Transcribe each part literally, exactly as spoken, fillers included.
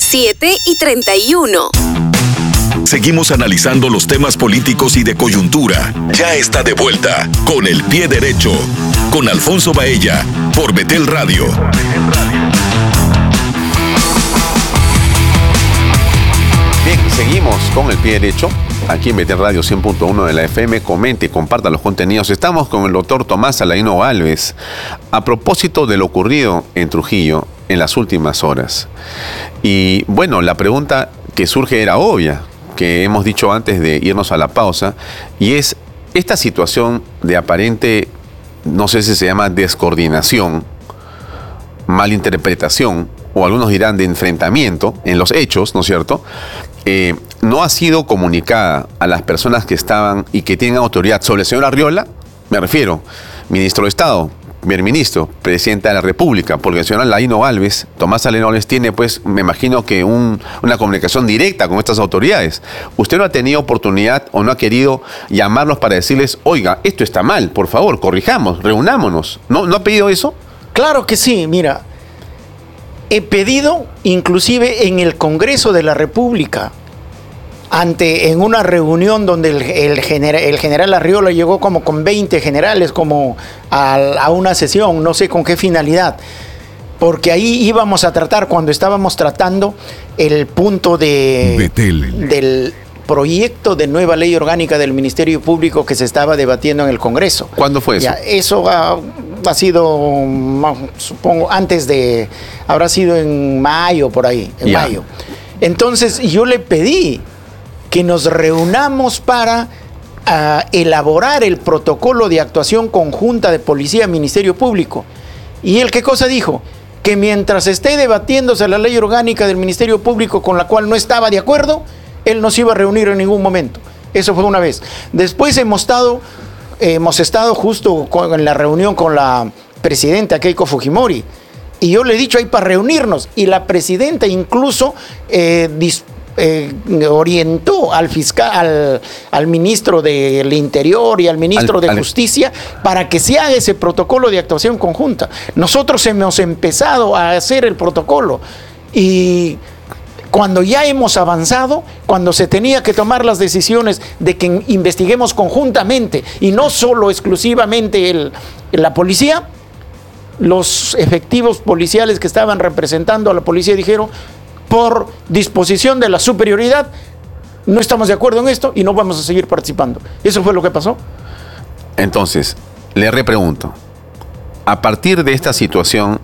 siete y treinta y uno. Seguimos analizando los temas políticos y de coyuntura. Ya está de vuelta Con el Pie Derecho, con Alfonso Baella, por Betel Radio. Bien, seguimos con el Pie Derecho, aquí en Betel Radio cien punto uno de la F M. Comente y comparta los contenidos. Estamos con el doctor Tomás Saladino Gálvez a propósito de lo ocurrido en Trujillo en las últimas horas. Y bueno, la pregunta que surge era obvia, que hemos dicho antes de irnos a la pausa, y es esta situación de aparente, no sé si se llama descoordinación, malinterpretación, o algunos dirán de enfrentamiento en los hechos, ¿no es cierto?, eh, no ha sido comunicada a las personas que estaban y que tienen autoridad sobre el señor Arriola. Me refiero, ministro de Estado, primer ministro, presidenta de la República, porque el señor Saladino Gálvez, Tomás Saladino Gálvez, tiene, pues, me imagino que un, una comunicación directa con estas autoridades. ¿Usted no ha tenido oportunidad o no ha querido llamarlos para decirles, oiga, esto está mal, por favor, corrijamos, reunámonos? ¿No, no ha pedido eso? Claro que sí, mira. He pedido, inclusive en el Congreso de la República, ante, en una reunión donde el, el, general, el general Arriola llegó como con veinte generales como a, a una sesión, no sé con qué finalidad, porque ahí íbamos a tratar, cuando estábamos tratando el punto de, Betel. del proyecto de nueva ley orgánica del Ministerio Público que se estaba debatiendo en el Congreso. ¿Cuándo fue eso? Ya, eso ha, ha sido, supongo, antes de, habrá sido en mayo, por ahí, en ya. mayo. Entonces yo le pedí que nos reunamos para uh, elaborar el protocolo de actuación conjunta de Policía y Ministerio Público. ¿Y él qué cosa dijo? Que mientras esté debatiéndose la ley orgánica del Ministerio Público, con la cual no estaba de acuerdo, él no se iba a reunir en ningún momento. Eso fue una vez. Después hemos estado, eh, hemos estado justo con, en la reunión con la presidenta Keiko Fujimori, y yo le he dicho ahí para reunirnos, y la presidenta incluso eh, dis, eh, orientó al fiscal, al, al ministro del Interior y al ministro al, de al... Justicia para que se haga ese protocolo de actuación conjunta. Nosotros hemos empezado a hacer el protocolo, y cuando ya hemos avanzado, cuando se tenía que tomar las decisiones de que investiguemos conjuntamente y no solo exclusivamente el, la policía, los efectivos policiales que estaban representando a la policía dijeron, por disposición de la superioridad, no estamos de acuerdo en esto y no vamos a seguir participando. Eso fue lo que pasó. Entonces, le repregunto, a partir de esta situación,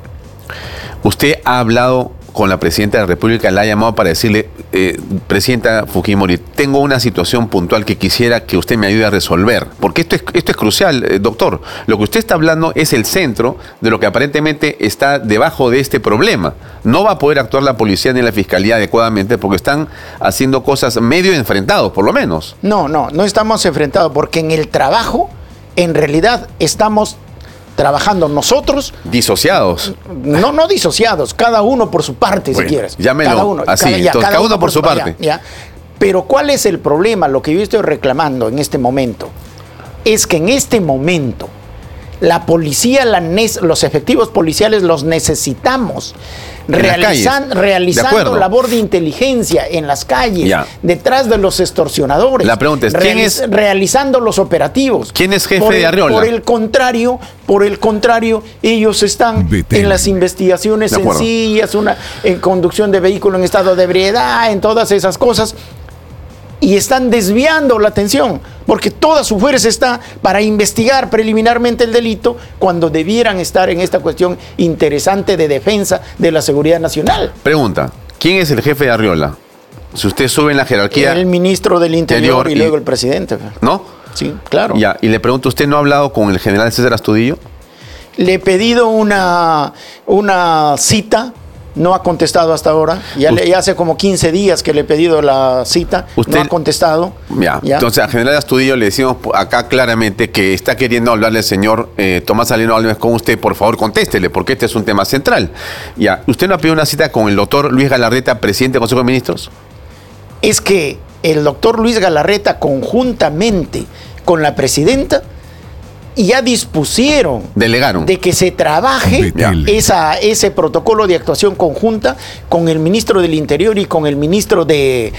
¿usted ha hablado con la presidenta de la República, la ha llamado para decirle, eh, presidenta Fujimori, tengo una situación puntual que quisiera que usted me ayude a resolver? Porque esto es, esto es crucial, eh, doctor. Lo que usted está hablando es el centro de lo que aparentemente está debajo de este problema. No va a poder actuar la policía ni la fiscalía adecuadamente porque están haciendo cosas medio enfrentados, por lo menos. No, no, no estamos enfrentados, porque en el trabajo, en realidad, estamos trabajando nosotros. ¿Disociados? No, no disociados, cada uno por su parte, bueno, si quieres. Llámelo cada uno, así, cada, ya, entonces, cada, cada uno por su, su parte. Ya, ya. Pero ¿cuál es el problema? Lo que yo estoy reclamando en este momento es que en este momento la policía, la los efectivos policiales los necesitamos realizan, realizando de labor de inteligencia en las calles, ya, detrás de los extorsionadores. La pregunta es, ¿quién es? Realizando los operativos. ¿Quién es jefe por el, de Arriola? Por el contrario, por el contrario, ellos están Betel. en las investigaciones sencillas, una en conducción de vehículo en estado de ebriedad, en todas esas cosas. Y están desviando la atención, porque toda su fuerza está para investigar preliminarmente el delito, cuando debieran estar en esta cuestión interesante de defensa de la seguridad nacional. Pregunta, ¿quién es el jefe de Arriola? Si usted sube en la jerarquía... El ministro del Interior y, y luego el presidente. ¿No? Sí, claro. Ya, y le pregunto, ¿usted no ha hablado con el general César Astudillo? Le he pedido una, una cita. No ha contestado hasta ahora. Ya, le, ya hace como quince días que le he pedido la cita. Usted, no ha contestado. Ya. ¿Ya? Entonces, al general Astudillo le decimos acá claramente que está queriendo hablarle al señor eh, Tomás Saladino Gálvez con usted. Por favor, contéstele, porque este es un tema central. Ya. ¿Usted no ha pedido una cita con el doctor Luis Galarreta, presidente del Consejo de Ministros? Es que el doctor Luis Galarreta, conjuntamente con la presidenta, y ya dispusieron Delegaron. de que se trabaje esa, ese protocolo de actuación conjunta con el ministro del Interior y con el ministro de,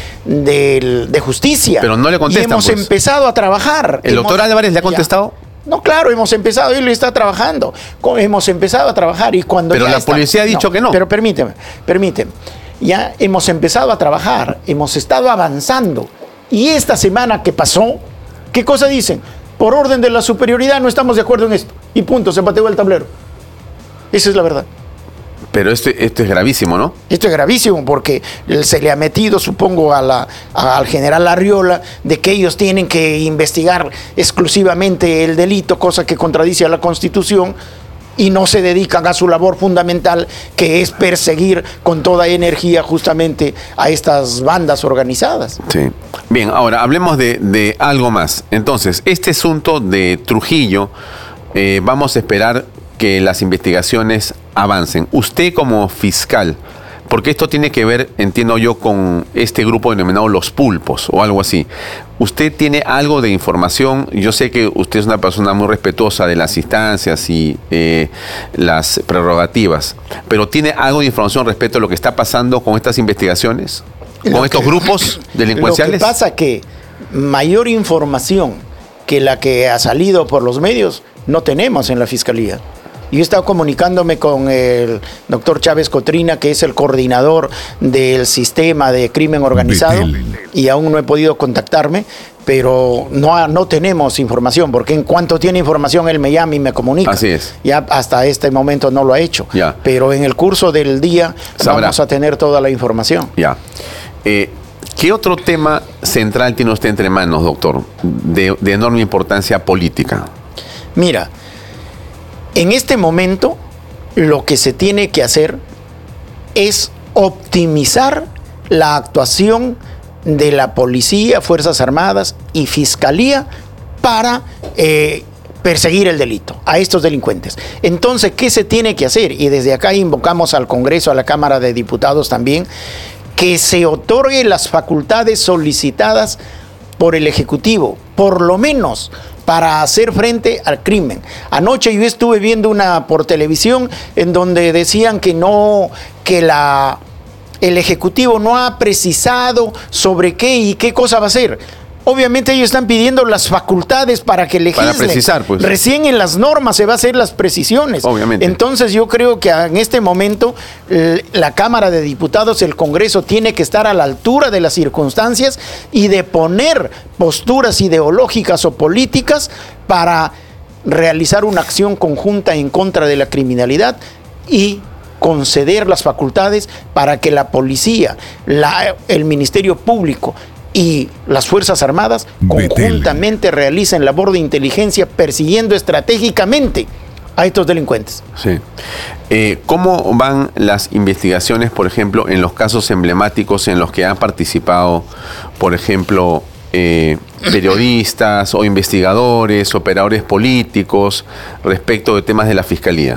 de, de Justicia. Pero no le contestan, y hemos pues. empezado a trabajar. ¿El hemos, doctor Álvarez le ha contestado? Ya. No, claro, hemos empezado, él está trabajando. Hemos empezado a trabajar y cuando Pero ya la está, policía ha dicho que no. Pero permíteme, permíteme. Ya hemos empezado a trabajar, hemos estado avanzando. Y esta semana que pasó, ¿qué cosa dicen? Por orden de la superioridad no estamos de acuerdo en esto. Y punto, se pateó el tablero. Esa es la verdad. Pero esto, esto es gravísimo, ¿no? Esto es gravísimo porque se le ha metido, supongo, a la, a, al general Arriola de que ellos tienen que investigar exclusivamente el delito, cosa que contradice a la Constitución, y no se dedican a su labor fundamental, que es perseguir con toda energía justamente a estas bandas organizadas. Sí. Bien, ahora hablemos de, de algo más. Entonces, este asunto de Trujillo, eh, vamos a esperar que las investigaciones avancen. Usted como fiscal, porque esto tiene que ver, entiendo yo, con este grupo denominado Los Pulpos o algo así. ¿Usted tiene algo de información? Yo sé que usted es una persona muy respetuosa de las instancias y eh, las prerrogativas, pero ¿tiene algo de información respecto a lo que está pasando con estas investigaciones? ¿Con Lo estos que- grupos delincuenciales? Lo que pasa que mayor información que la que ha salido por los medios no tenemos en la Fiscalía. Yo he estado comunicándome con el doctor Chávez Cotrina, que es el coordinador del sistema de crimen organizado, y aún no he podido contactarme, pero no, no tenemos información, porque en cuanto tiene información él me llama y me comunica. Así es. Ya hasta este momento no lo ha hecho, Ya. pero en el curso del día Sabrá. vamos a tener toda la información. Ya. Eh, ¿Qué otro tema central tiene usted entre manos, doctor, de, de enorme importancia política? Mira, en este momento lo que se tiene que hacer es optimizar la actuación de la policía, Fuerzas Armadas y Fiscalía para eh, perseguir el delito a estos delincuentes. Entonces, ¿qué se tiene que hacer? Y desde acá invocamos al Congreso, a la Cámara de Diputados también, que se otorgue las facultades solicitadas por el Ejecutivo, por lo menos para hacer frente al crimen. Anoche yo estuve viendo una por televisión en donde decían que no, que la, el Ejecutivo no ha precisado sobre qué y qué cosa va a hacer. Obviamente ellos están pidiendo las facultades para que legislen. Para precisar, pues. Recién en las normas se va a hacer las precisiones. Obviamente. Entonces yo creo que en este momento eh, la Cámara de Diputados, el Congreso, tiene que estar a la altura de las circunstancias y de poner posturas ideológicas o políticas para realizar una acción conjunta en contra de la criminalidad y conceder las facultades para que la policía, la, el Ministerio Público y las Fuerzas Armadas conjuntamente realicen labor de inteligencia persiguiendo estratégicamente a estos delincuentes. Sí. Eh, ¿Cómo van las investigaciones, por ejemplo, en los casos emblemáticos en los que han participado, por ejemplo, eh, periodistas o investigadores, operadores políticos, respecto de temas de la Fiscalía?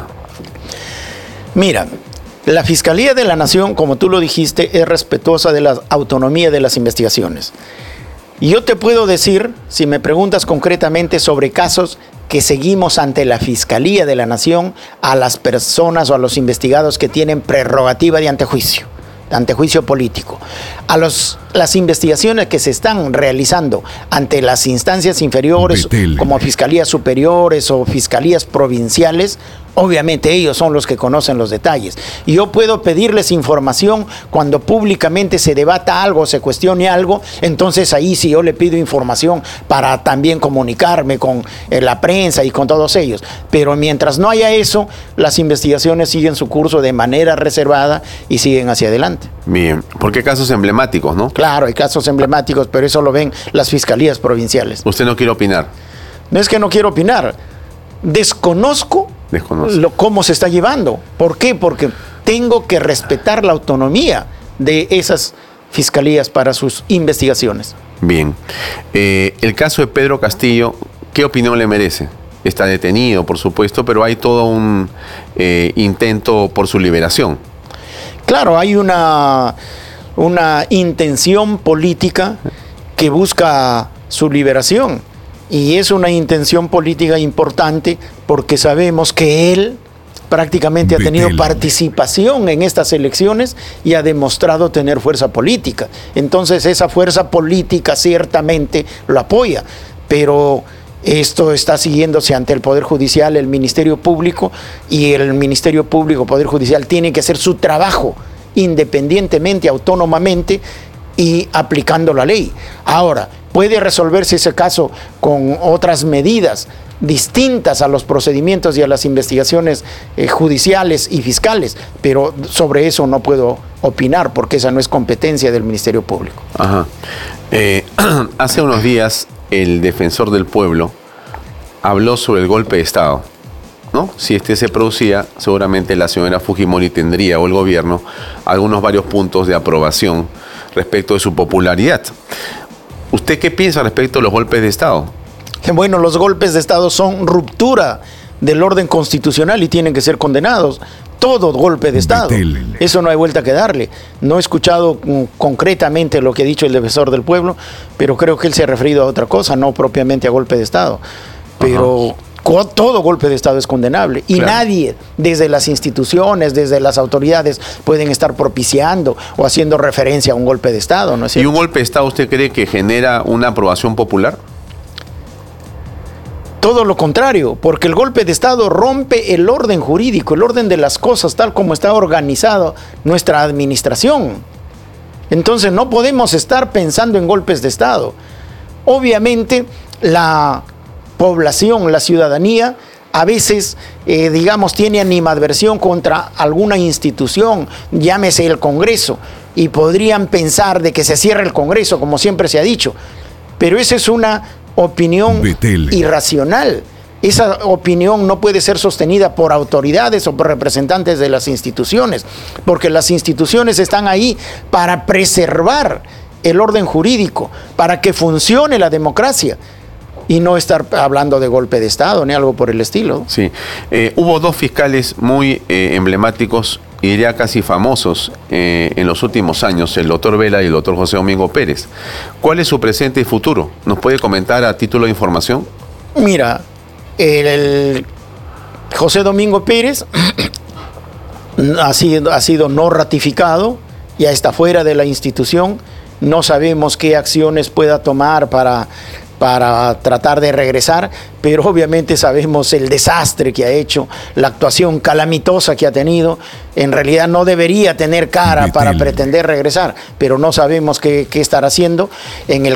Mira, la Fiscalía de la Nación, como tú lo dijiste, es respetuosa de la autonomía de las investigaciones. Y yo te puedo decir, si me preguntas concretamente sobre casos que seguimos ante la Fiscalía de la Nación, a las personas o a los investigados que tienen prerrogativa de antejuicio, de antejuicio político, a los, las investigaciones que se están realizando ante las instancias inferiores, Betel. como fiscalías superiores o fiscalías provinciales, obviamente ellos son los que conocen los detalles. Y yo puedo pedirles información cuando públicamente se debata algo, se cuestione algo, entonces ahí sí yo le pido información para también comunicarme con eh, la prensa y con todos ellos. Pero mientras no haya eso, las investigaciones siguen su curso de manera reservada y siguen hacia adelante. Bien, porque casos emblemáticos, ¿no? Claro, hay casos emblemáticos, pero eso lo ven las fiscalías provinciales. Usted no quiere opinar. No es que no quiero opinar, desconozco Desconoce. lo, cómo se está llevando. ¿Por qué? Porque tengo que respetar la autonomía de esas fiscalías para sus investigaciones. Bien. Eh, el caso de Pedro Castillo, ¿qué opinión le merece? Está detenido, por supuesto, pero hay todo un eh, intento por su liberación. Claro, hay una, una intención política que busca su liberación. Y es una intención política importante porque sabemos que él prácticamente ha tenido Betel. participación en estas elecciones y ha demostrado tener fuerza política. Entonces esa fuerza política ciertamente lo apoya, pero esto está siguiéndose ante el Poder Judicial, el Ministerio Público, y el Ministerio Público, Poder Judicial, tiene que hacer su trabajo independientemente, autónomamente y aplicando la ley. Ahora, puede resolverse ese caso con otras medidas distintas a los procedimientos y a las investigaciones eh, judiciales y fiscales, pero sobre eso no puedo opinar porque esa no es competencia del Ministerio Público. Ajá. Eh, hace unos días el defensor del pueblo habló sobre el golpe de Estado, ¿no? Si este se producía, seguramente la señora Fujimori tendría, o el gobierno, algunos varios puntos de aprobación respecto de su popularidad. ¿Usted qué piensa respecto a los golpes de Estado? Bueno, los golpes de Estado son ruptura del orden constitucional y tienen que ser condenados. Todo golpe de Estado. Betel. Eso no hay vuelta que darle. No he escuchado mm, concretamente lo que ha dicho el defensor del pueblo, pero creo que él se ha referido a otra cosa, no propiamente a golpe de Estado. Pero co- todo golpe de Estado es condenable y Claro. nadie, desde las instituciones, desde las autoridades, pueden estar propiciando o haciendo referencia a un golpe de Estado, ¿no es ¿Y cierto? un golpe de Estado usted cree que genera una aprobación popular? Todo lo contrario, porque el golpe de Estado rompe el orden jurídico, el orden de las cosas tal como está organizado nuestra administración. Entonces no podemos estar pensando en golpes de Estado. Obviamente la población, la ciudadanía, a veces, eh, digamos, tiene animadversión contra alguna institución, llámese el Congreso, y podrían pensar de que se cierre el Congreso, como siempre se ha dicho. Pero esa es una opinión Betel. irracional. Esa opinión no puede ser sostenida por autoridades o por representantes de las instituciones, porque las instituciones están ahí para preservar el orden jurídico, para que funcione la democracia, y no estar hablando de golpe de Estado ni algo por el estilo. Sí. Eh, hubo dos fiscales muy eh, emblemáticos, y diría casi famosos, eh, en los últimos años, el doctor Vela y el doctor José Domingo Pérez. ¿Cuál es su presente y futuro? ¿Nos puede comentar a título de información? Mira, el, el José Domingo Pérez ha sido, ha sido no ratificado, ya está fuera de la institución. No sabemos qué acciones pueda tomar para, para tratar de regresar, pero obviamente sabemos el desastre que ha hecho, la actuación calamitosa que ha tenido. En realidad no debería tener cara para Betel. pretender regresar, pero no sabemos qué, qué estará haciendo. En el